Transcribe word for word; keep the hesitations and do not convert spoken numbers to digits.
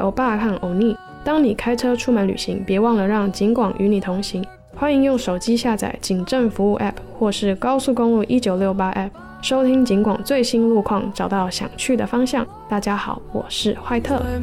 欧巴和欧尼。当你开车出门旅行，别忘了让警广与你同行。欢迎用手机下载警政服务 App 或是高速公路一九六八 App， 收听警广最新路况，找到想去的方向。大家好，我是坏特。